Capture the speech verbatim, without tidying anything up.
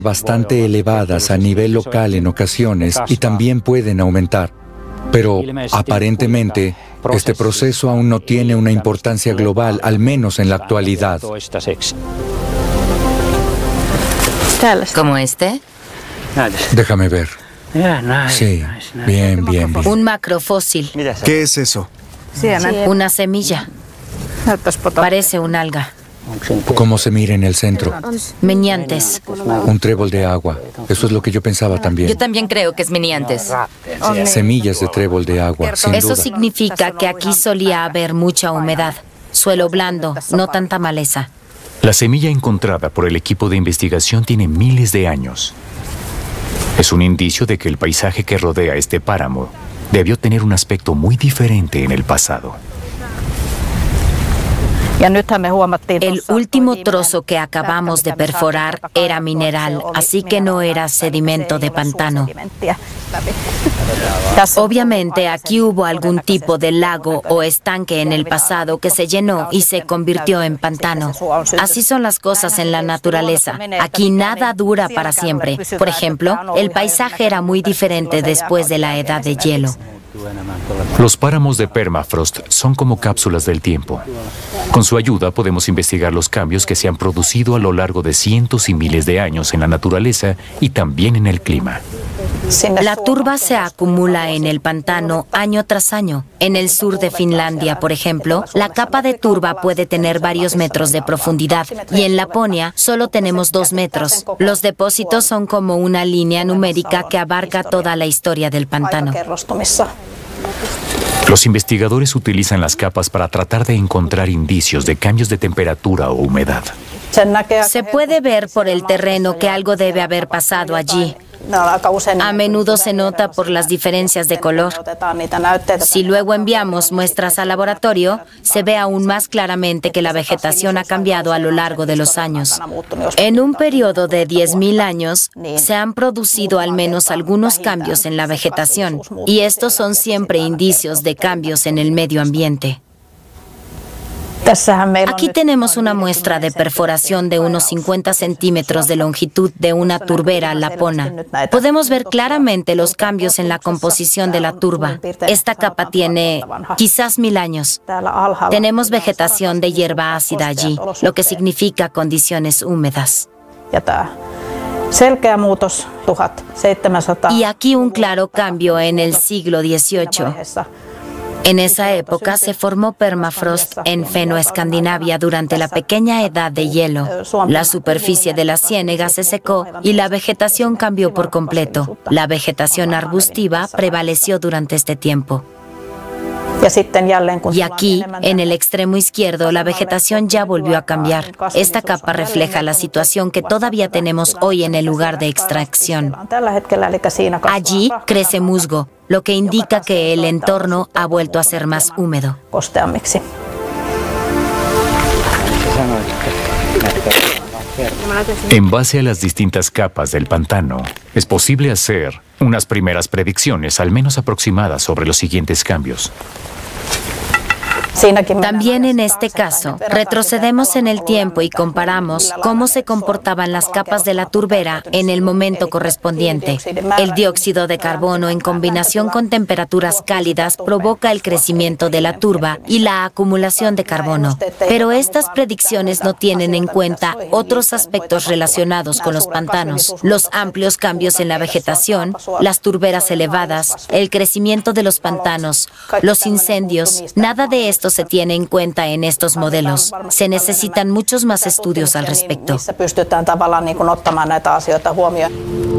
bastante elevadas a nivel local en ocasiones y también pueden aumentar. Pero, aparentemente, este proceso aún no tiene una importancia global, al menos en la actualidad. ¿Como este? Déjame ver. Sí, bien, bien, bien. Un macrofósil. ¿Qué es eso? Una semilla. Parece un alga. ¿Cómo se mira en el centro? Meñiantes. Un trébol de agua. Eso es lo que yo pensaba también. Yo también creo que es meñiantes. Semillas de trébol de agua, sin Eso duda. significa que aquí solía haber mucha humedad. Suelo blando, no tanta maleza. La semilla encontrada por el equipo de investigación tiene miles de años. Es un indicio de que el paisaje que rodea este páramo debió tener un aspecto muy diferente en el pasado. El último trozo que acabamos de perforar era mineral, así que no era sedimento de pantano. Obviamente aquí hubo algún tipo de lago o estanque en el pasado que se llenó y se convirtió en pantano. Así son las cosas en la naturaleza. Aquí nada dura para siempre. Por ejemplo, el paisaje era muy diferente después de la edad de hielo. Los páramos de permafrost son como cápsulas del tiempo. Con su ayuda podemos investigar los cambios que se han producido a lo largo de cientos y miles de años en la naturaleza y también en el clima. La turba se acumula en el pantano año tras año. En el sur de Finlandia, por ejemplo, la capa de turba puede tener varios metros de profundidad y en Laponia solo tenemos dos metros. Los depósitos son como una línea numérica que abarca toda la historia del pantano. Los investigadores utilizan las capas para tratar de encontrar indicios de cambios de temperatura o humedad. Se puede ver por el terreno que algo debe haber pasado allí. A menudo se nota por las diferencias de color. Si luego enviamos muestras al laboratorio, se ve aún más claramente que la vegetación ha cambiado a lo largo de los años. En un periodo de diez mil años, se han producido al menos algunos cambios en la vegetación, y estos son siempre indicios de cambios en el medio ambiente. Aquí tenemos una muestra de perforación de unos cincuenta centímetros de longitud de una turbera lapona. Podemos ver claramente los cambios en la composición de la turba. Esta capa tiene quizás mil años. Tenemos vegetación de hierba ácida allí, lo que significa condiciones húmedas. Y aquí un claro cambio en el siglo dieciocho. En esa época se formó permafrost en Fennoescandinavia durante la pequeña edad de hielo. La superficie de la ciénega se secó y la vegetación cambió por completo. La vegetación arbustiva prevaleció durante este tiempo. Y aquí, en el extremo izquierdo, la vegetación ya volvió a cambiar. Esta capa refleja la situación que todavía tenemos hoy en el lugar de extracción. Allí crece musgo, lo que indica que el entorno ha vuelto a ser más húmedo. En base a las distintas capas del pantano, es posible hacer unas primeras predicciones, al menos aproximadas, sobre los siguientes cambios. También en este caso, retrocedemos en el tiempo y comparamos cómo se comportaban las capas de la turbera en el momento correspondiente. El dióxido de carbono en combinación con temperaturas cálidas provoca el crecimiento de la turba y la acumulación de carbono. Pero estas predicciones no tienen en cuenta otros aspectos relacionados con los pantanos, los amplios cambios en la vegetación, las turberas elevadas, el crecimiento de los pantanos, los incendios. Nada de esto se tiene en cuenta en estos modelos. Se necesitan muchos más estudios al respecto.